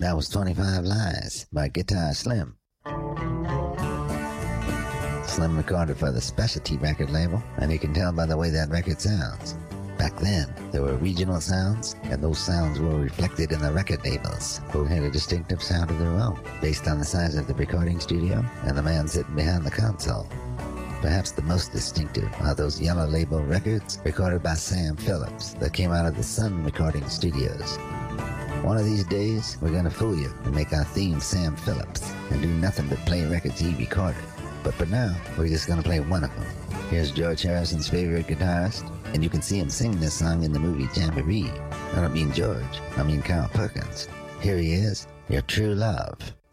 That was 25 Lies by Guitar Slim. Slim recorded for the Specialty record label, and you can tell by the way that record sounds. Back then, there were regional sounds, and those sounds were reflected in the record labels, who had a distinctive sound of their own, based on the size of the recording studio and the man sitting behind the console. Perhaps the most distinctive are those Yellow Label records recorded by Sam Phillips that came out of the Sun Recording Studios. One of these days, we're gonna fool you and make our theme Sam Phillips and do nothing but play records he recorded. But for now, we're just gonna play one of them. Here's George Harrison's favorite guitarist, and you can see him sing this song in the movie Jamboree. I don't mean George, I mean Carl Perkins. Here he is, Your True Love.